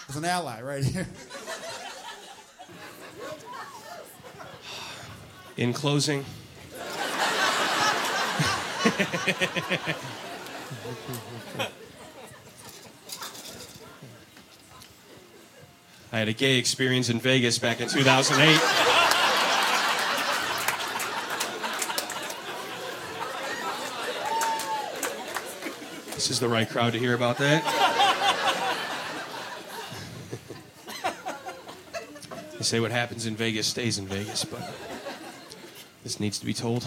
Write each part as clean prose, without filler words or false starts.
There's an ally right here. In closing, I had a gay experience in Vegas back in 2008. This is the right crowd to hear about that. They say what happens in Vegas stays in Vegas, but this needs to be told.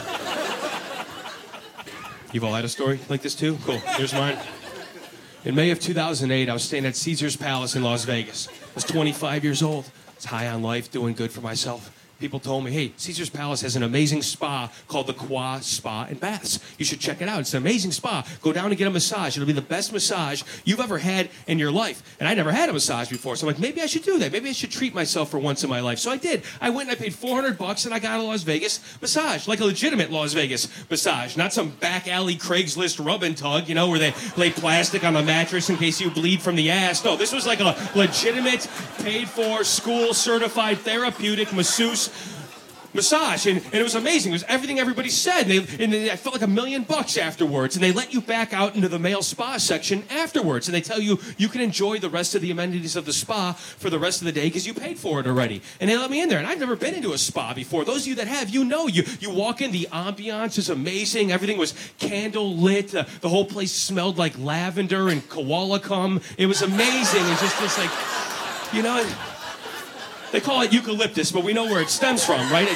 You've all had a story like this too? Cool. Here's mine. In May of 2008, I was staying at Caesar's Palace in Las Vegas. I was 25 years old. I was high on life, doing good for myself. People told me, hey, Caesar's Palace has an amazing spa called the Qua Spa and Baths. You should check it out. It's an amazing spa. Go down and get a massage. It'll be the best massage you've ever had in your life. And I never had a massage before, so I'm like, maybe I should do that. Maybe I should treat myself for once in my life. So I did. I went and I paid $400 and I got a Las Vegas massage, like a legitimate Las Vegas massage, not some back alley Craigslist rub and tug, you know, where they lay plastic on the mattress in case you bleed from the ass. No, this was like a legitimate, paid-for, school-certified, therapeutic masseuse massage, and it was amazing. It was everything everybody said. I felt like $1 million afterwards, and they let you back out into the male spa section afterwards, and they tell you you can enjoy the rest of the amenities of the spa for the rest of the day because you paid for it already. And they let me in there, and I've never been into a spa before. Those of you that have, you know, you walk in, the ambiance is amazing. Everything was candle lit. The whole place smelled like lavender and koala cum. It was amazing. It's just like, you know. They call it eucalyptus, but we know where it stems from, right?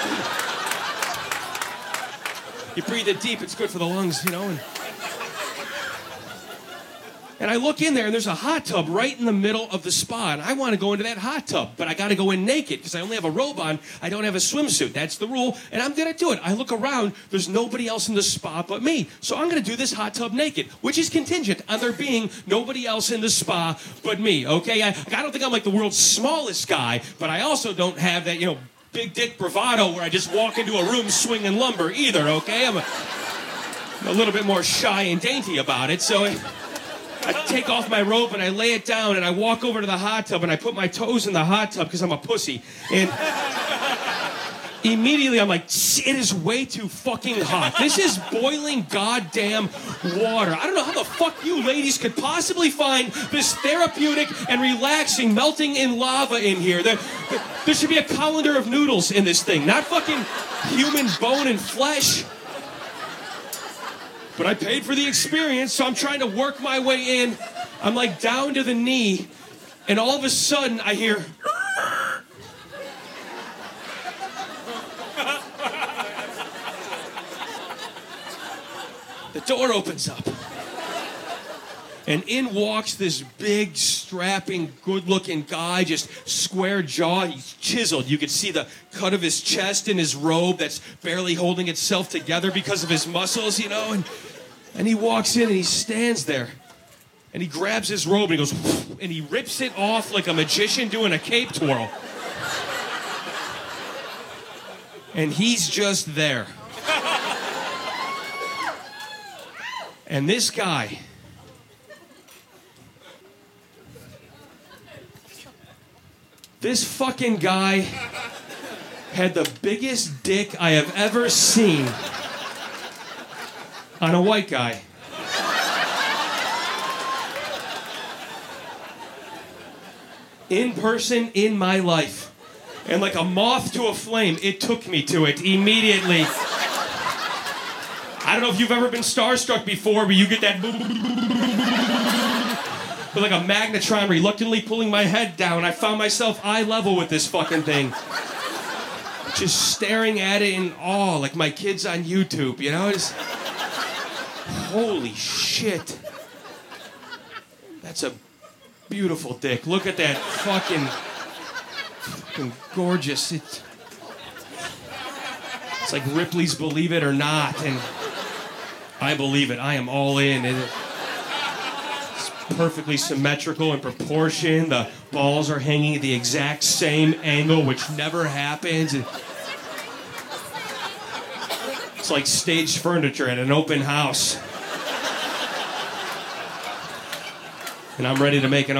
You breathe it deep, it's good for the lungs, you know. And I look in there, and there's a hot tub right in the middle of the spa, and I want to go into that hot tub, but I got to go in naked because I only have a robe on. I don't have a swimsuit. That's the rule, and I'm going to do it. I look around. There's nobody else in the spa but me, so I'm going to do this hot tub naked, which is contingent on there being nobody else in the spa but me, okay? I don't think I'm like the world's smallest guy, but I also don't have that, you know, big dick bravado where I just walk into a room swinging lumber either, okay? I'm a little bit more shy and dainty about it, so I take off my robe and I lay it down and I walk over to the hot tub and I put my toes in the hot tub because I'm a pussy. And immediately I'm like, it is way too fucking hot. This is boiling goddamn water. I don't know how the fuck you ladies could possibly find this therapeutic and relaxing melting in lava in here. There should be a colander of noodles in this thing, not fucking human bone and flesh. But I paid for the experience, so I'm trying to work my way in. I'm like down to the knee, and all of a sudden I hear... The door opens up. And in walks this big, strapping, good-looking guy, just square jaw. He's chiseled. You could see the cut of his chest in his robe that's barely holding itself together because of his muscles, you know. And he walks in and he stands there. And he grabs his robe and he goes, and he rips it off like a magician doing a cape twirl. And he's just there. And this guy... This fucking guy had the biggest dick I have ever seen on a white guy. In person, in my life. And like a moth to a flame, it took me to it immediately. I don't know if you've ever been starstruck before, but you get that... with like a magnetron reluctantly pulling my head down. I found myself eye level with this fucking thing. Just staring at it in awe, like my kids on YouTube, you know? Just... Holy shit. That's a beautiful dick. Look at that fucking gorgeous. It's like Ripley's Believe It or Not, and I believe it. I am all in. It's perfectly symmetrical in proportion. The balls are hanging at the exact same angle, which never happens. It's like staged furniture at an open house. And I'm ready to make an